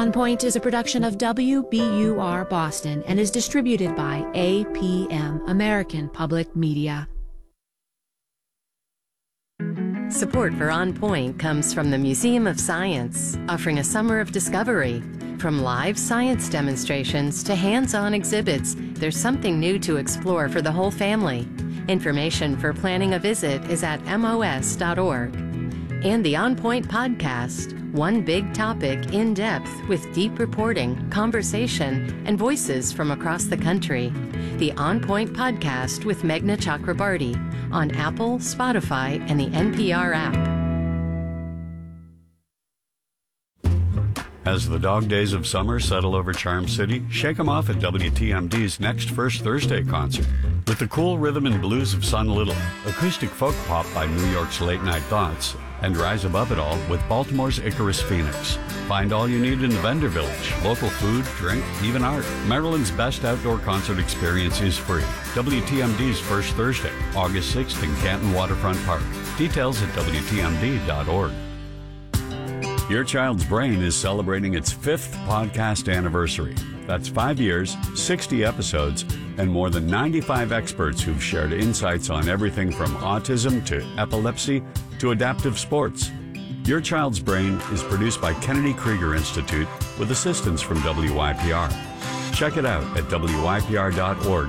On Point is a production of WBUR Boston and is distributed by APM, American Public Media. Support for On Point comes from the Museum of Science, offering a summer of discovery. From live science demonstrations to hands-on exhibits, there's something new to explore for the whole family. Information for planning a visit is at mos.org. And the On Point podcast, one big topic in depth with deep reporting, conversation, and voices from across the country. The On Point podcast with Meghna Chakrabarty on Apple, Spotify, and the NPR app. As the dog days of summer settle over Charm City, shake 'em off at WTMD's next First Thursday concert. With the cool rhythm and blues of Sun Little, acoustic folk pop by New York's Late Night Thoughts, and rise above it all with Baltimore's Icarus Phoenix. Find all you need in the vendor village. Local food, drink, even art. Maryland's best outdoor concert experience is free. WTMD's First Thursday, August 6th in Canton Waterfront Park. Details at WTMD.org. Your Child's Brain is celebrating its 5th podcast anniversary. That's 5 years, 60 episodes, and more than 95 experts who've shared insights on everything from autism to epilepsy to adaptive sports. Your Child's Brain is produced by Kennedy Krieger Institute with assistance from WYPR. Check it out at WYPR.org,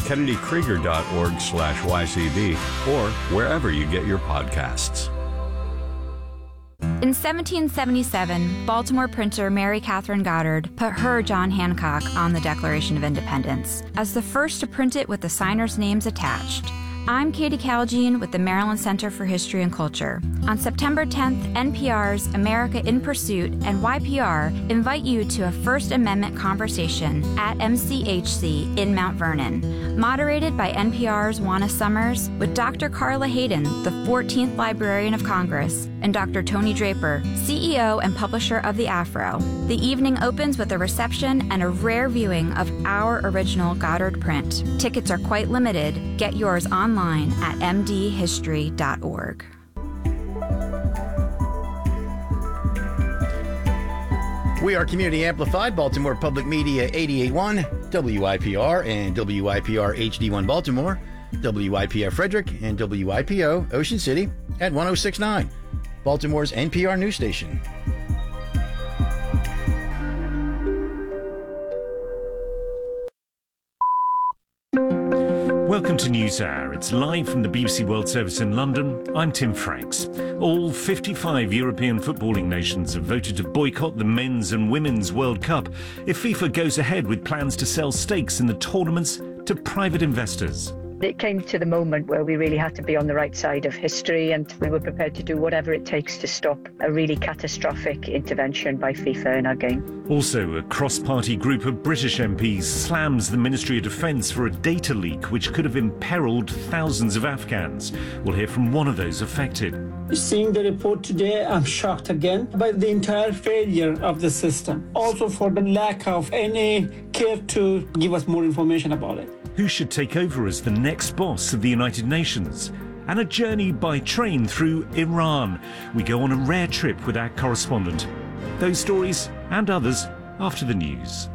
kennedykrieger.org/YCB, or wherever you get your podcasts. In 1777, Baltimore printer Mary Catherine Goddard put her John Hancock on the Declaration of Independence as the first to print it with the signers' names attached. I'm Katie Caljean with the Maryland Center for History and Culture. On September 10th, NPR's America in Pursuit and YPR invite you to a First Amendment conversation at MCHC in Mount Vernon, moderated by NPR's Juana Summers with Dr. Carla Hayden, the 14th Librarian of Congress, and Dr. Tony Draper, CEO and publisher of The Afro. The evening opens with a reception and a rare viewing of our original Goddard print. Tickets are quite limited. Get yours online at mdhistory.org. We are Community Amplified, Baltimore Public Media 88.1, WYPR and WYPR HD1 Baltimore, WYPR Frederick, and WYPO Ocean City at 106.9, Baltimore's NPR news station. Welcome to NewsHour. It's live from the BBC World Service in London. I'm Tim Franks. All 55 European footballing nations have voted to boycott the Men's and Women's World Cup if FIFA goes ahead with plans to sell stakes in the tournaments to private investors. It came to the moment where we really had to be on the right side of history, and we were prepared to do whatever it takes to stop a really catastrophic intervention by FIFA in our game. Also, a cross-party group of British MPs slams the Ministry of Defence for a data leak which could have imperilled thousands of Afghans. We'll hear from one of those affected. Seeing the report today, I'm shocked again by the entire failure of the system. Also for the lack of any care to give us more information about it. Who should take over as the next boss of the United Nations? And a journey by train through Iran. We go on a rare trip with our correspondent. Those stories and others after the news.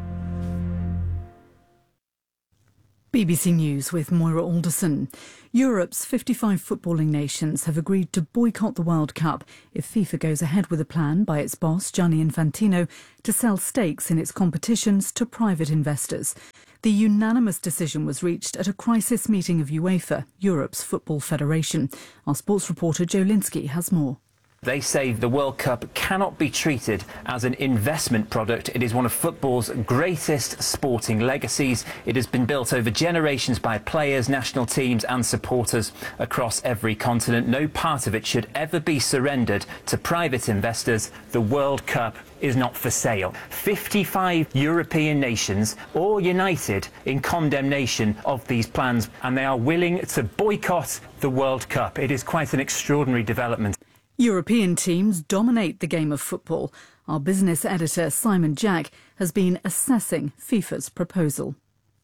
BBC News with Moira Alderson. Europe's 55 footballing nations have agreed to boycott the World Cup if FIFA goes ahead with a plan by its boss, Gianni Infantino, to sell stakes in its competitions to private investors. The unanimous decision was reached at a crisis meeting of UEFA, Europe's football federation. Our sports reporter Joe Linsky has more. They say the World Cup cannot be treated as an investment product. It is one of football's greatest sporting legacies. It has been built over generations by players, national teams and supporters across every continent. No part of it should ever be surrendered to private investors. The World Cup is not for sale. 55 European nations all united in condemnation of these plans, and they are willing to boycott the World Cup. It is quite an extraordinary development. European teams dominate the game of football. Our business editor Simon Jack has been assessing FIFA's proposal.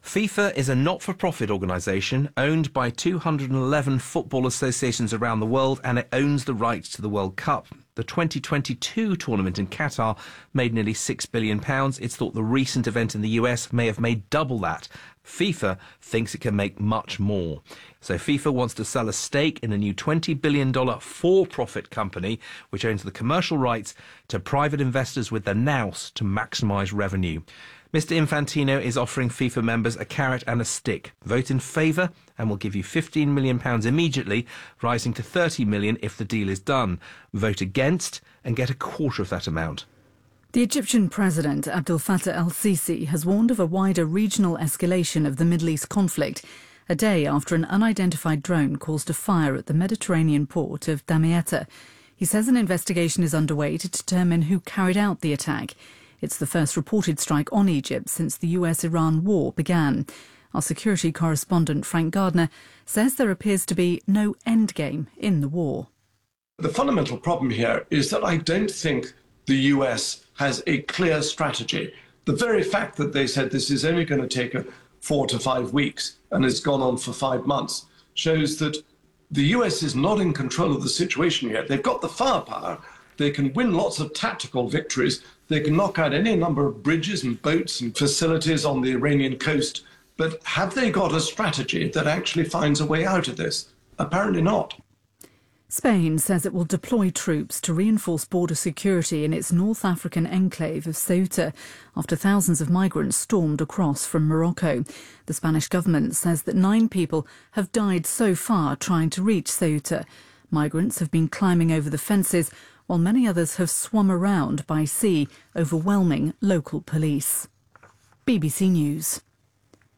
FIFA is a not-for-profit organisation owned by 211 football associations around the world, and it owns the rights to the World Cup. The 2022 tournament in Qatar made nearly £6 billion. It's thought the recent event in the US may have made double that. FIFA thinks it can make much more. So FIFA wants to sell a stake in a new $20 billion for-profit company which owns the commercial rights to private investors with the nous to maximise revenue. Mr Infantino is offering FIFA members a carrot and a stick. Vote in favour and we'll give you £15 million immediately, rising to £30 million if the deal is done. Vote against and get a quarter of that amount. The Egyptian President Abdel Fattah el-Sisi has warned of a wider regional escalation of the Middle East conflict, a day after an unidentified drone caused a fire at the Mediterranean port of Damietta. He says an investigation is underway to determine who carried out the attack. It's the first reported strike on Egypt since the US-Iran war began. Our security correspondent Frank Gardner says there appears to be no endgame in the war. The fundamental problem here is that I don't think the US has a clear strategy. The very fact that they said this is only going to take 4 to 5 weeks and has gone on for 5 months shows that the US is not in control of the situation yet. They've got the firepower. They can win lots of tactical victories. They can knock out any number of bridges and boats and facilities on the Iranian coast. But have they got a strategy that actually finds a way out of this? Apparently not. Spain says it will deploy troops to reinforce border security in its North African enclave of Ceuta after thousands of migrants stormed across from Morocco. The Spanish government says that 9 people have died so far trying to reach Ceuta. Migrants have been climbing over the fences, while many others have swum around by sea, overwhelming local police. BBC News.